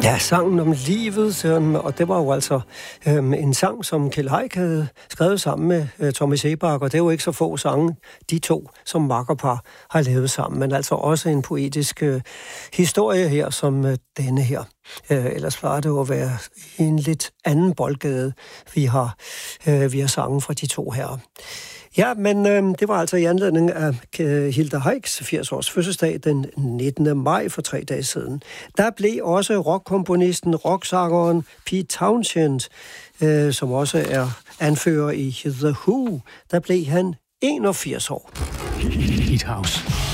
Ja, sangen om livet, og det var jo altså en sang, som Kjeld Haik havde skrevet sammen med Tommy Seebach, og det er jo ikke så få sange, de to som makkerpar har lavet sammen, men altså også en poetisk historie her, som denne her. Ellers plejer det jo at være en lidt anden boldgade, vi har sangen fra de to her. Ja, men det var altså i anledning af Hilda Heiks 80-års fødselsdag den 19. maj for 3 dage siden. Der blev også rockkomponisten, rocksangeren Pete Townshend, som også er anfører i The Who, der blev han 81 år. Hit House.